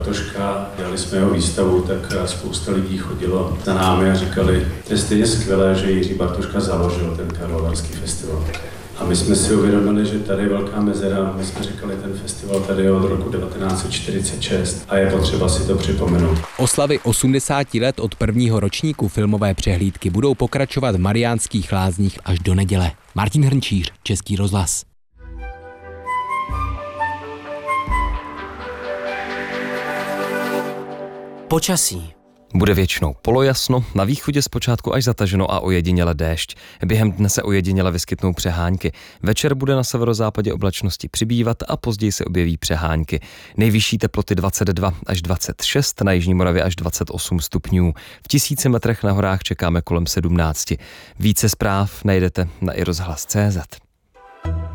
Bartoška, dělali jsme jeho výstavu, tak spousta lidí chodilo za námi a říkali, to je stejně skvělé, že Jiří Bartoška založil ten Karlovarský festival. A my jsme si uvědomili, že tady je velká mezera. My jsme říkali, ten festival tady je od roku 1946 a je potřeba si to připomenout. Oslavy 80 let od prvního ročníku filmové přehlídky budou pokračovat v Mariánských Lázních až do neděle. Martin Hrnčíř, Český rozhlas. Počasí. Bude většinou polojasno, na východě zpočátku až zataženo a ojediněle déšť. Během dne se ojediněle vyskytnou přehánky. Večer bude na severozápadě oblačnosti přibývat a později se objeví přehánky. Nejvyšší teploty 22 až 26, na jižní Moravě až 28 stupňů. V 1000 metrech na horách čekáme kolem 17. Více zpráv najdete na iRozhlas.cz.